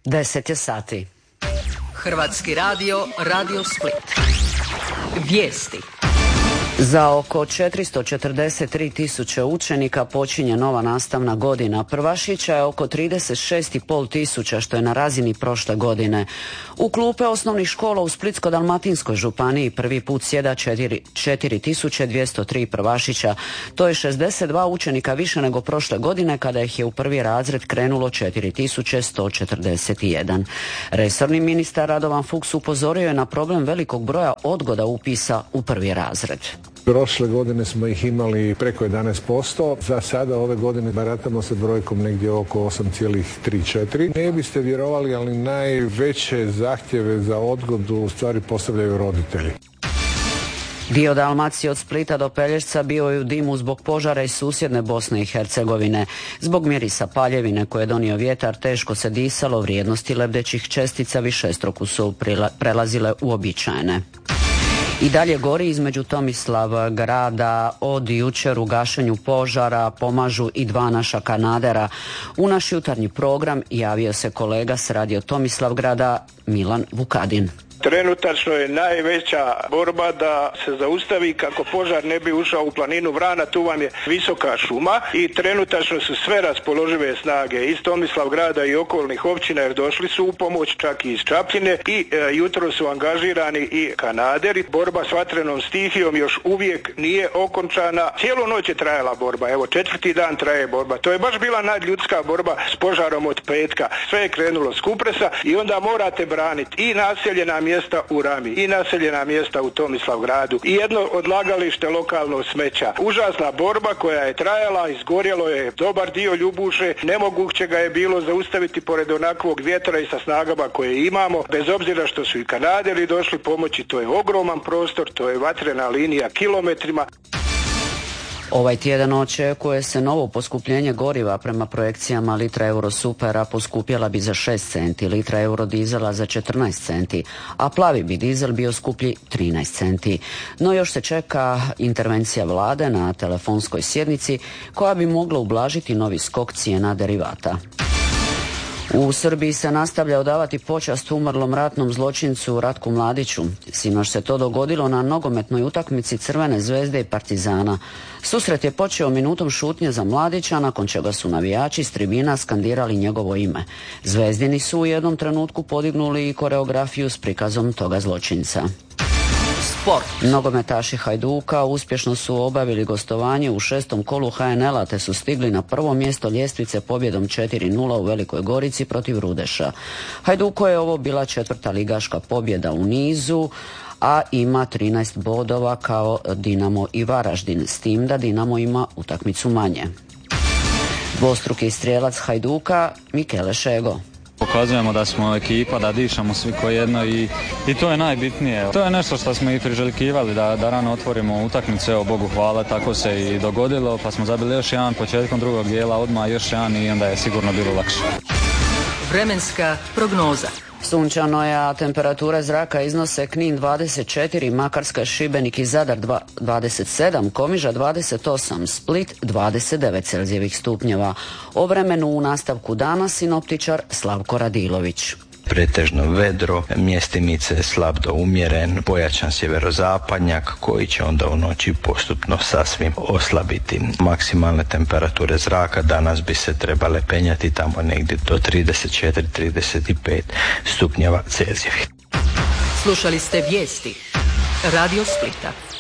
10 je sati. Hrvatski radio, Radio Split. Vijesti. Za oko 443 tisuće učenika počinje nova nastavna godina. Prvašića je oko 36,5 tisuća, što je na razini prošle godine. U klupe osnovnih škola u Splitsko-dalmatinskoj županiji prvi put sjeda 4203 prvašića. To je 62 učenika više nego prošle godine, kada ih je u prvi razred krenulo 4141. Resorni ministar Radovan Fuchs upozorio je na problem velikog broja odgoda upisa u prvi razred. Prošle godine smo ih imali preko 11%, za sada ove godine baratamo sa brojkom negdje oko 8,3-4. Ne biste vjerovali, ali najveće zahtjeve za odgodu u stvari postavljaju roditelji. Dio Dalmacije od Splita do Pelješca bio je u dimu zbog požara iz susjedne Bosne i Hercegovine. Zbog mirisa paljevine koje je donio vjetar teško se disalo, vrijednosti lebdećih čestica višestruko su prelazile uobičajene. I dalje gori između Tomislavgrada. Od jučer u gašenju požara pomažu i dva naša kanadera. U naš jutarnji program javio se kolega s radio Tomislavgrada Milan Vukadin. Trenutačno je najveća borba da se zaustavi kako požar ne bi ušao u planinu Vrana, tu vam je visoka šuma i trenutačno su sve raspoložive snage iz Tomislavgrada i okolnih općina, jer došli su u pomoć čak i iz Čapljine i jutro su angažirani i kanaderi. Borba s vatrenom stihijom još uvijek nije okončana. Cijelu noć je trajala borba, evo 4. dan traje borba. To je baš bila nadljudska borba s požarom od petka. Sve je krenulo s Kupresa i onda morate braniti i naseljena mjesta u Rami i naseljena mjesta u Tomislavgradu i jedno odlagalište lokalno smeća. Užasna borba koja je trajala, izgorjelo je dobar dio Ljubuše, nemoguće ga je bilo zaustaviti pored onakvog vjetra i sa snagama koje imamo, bez obzira što su i kanaderi došli pomoći. To je ogroman prostor, to je vatrena linija kilometrima. Ovaj tjedan očekuje se novo poskupljenje goriva. Prema projekcijama litra Eurosupera poskupjela bi za 6 centi, litra Eurodizela za 14 centi, a plavi bi dizel bio skuplji 13 centi. No još se čeka intervencija vlade na telefonskoj sjednici koja bi mogla ublažiti novi skok cijena derivata. U Srbiji se nastavlja odavati počast umrlom ratnom zločincu Ratku Mladiću. Sinoć se to dogodilo na nogometnoj utakmici Crvene zvezde i Partizana. Susret je počeo minutom šutnje za Mladića, nakon čega su navijači s tribina skandirali njegovo ime. Zvezdini su u jednom trenutku podignuli i koreografiju s prikazom toga zločinca. Sport. Nogometaši Hajduka uspješno su obavili gostovanje u 6. kolu HNL-a te su stigli na prvo mjesto ljestvice pobjedom 4-0 u Velikoj Gorici protiv Rudeša. Hajduko je ovo bila 4. ligaška pobjeda u nizu, a ima 13 bodova kao Dinamo i Varaždin, s tim da Dinamo ima utakmicu manje. Dvostruki strijelac Hajduka Mikele Šego. Pokazujemo da smo ekipa, da dišamo svi ko jedno i to je najbitnije. To je nešto što smo i priželjkivali, da rano otvorimo utakmicu, evo Bogu hvala, tako se i dogodilo, pa smo zabili još jedan početkom drugog dijela, odmah još jedan i onda je sigurno bilo lakše. Vremenska prognoza. Sunčano je, a temperature zraka iznose Knin 24, Makarska, Šibenik i Zadar 27, Komiža 28, Split 29 Celzijevih stupnjeva. O vremenu u nastavku dana sinoptičar Slavko Radilović. Pretežno vedro, mjestimice slab do umjeren, pojačan sjeverozapadnjak koji će onda u noći postupno sasvim oslabiti. Maksimalne temperature zraka danas bi se trebale penjati tamo negdje do 34-35 stupnjeva Celzijevih. Slušali ste vijesti Radio Splita.